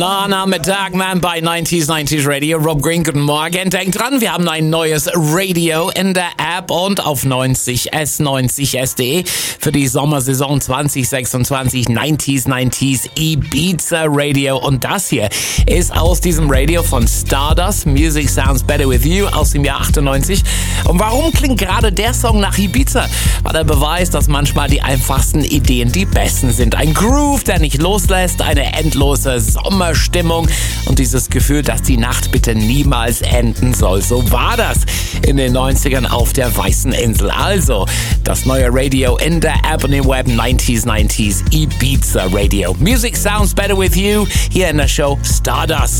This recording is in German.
Nachmittag, bei 90s Radio. Rob Green, guten Morgen. Denkt dran, wir haben ein neues Radio in der App und auf 90s.de für die Sommersaison 2026 90s Ibiza Radio. Und das hier ist aus diesem Radio von Stardust, Music Sounds Better With You aus dem Jahr 98. Und warum klingt gerade der Song nach Ibiza? War der Beweis, dass manchmal die einfachsten Ideen die besten sind. Ein Groove, der nicht loslässt, eine endlose Sommerstimmung und dieses Gefühl, dass die Nacht bitte niemals enden soll. So war das in den 90ern auf der Weißen Insel. Also, das neue Radio in der App und im Web 90s Ibiza Radio. Music Sounds Better With You hier in der Show Stardust.